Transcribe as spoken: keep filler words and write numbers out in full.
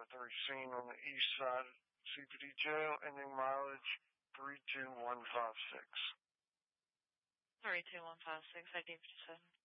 with a Racine on the east side of C P D jail, ending mileage three two one five six. three two one five six, I D fifty-seven.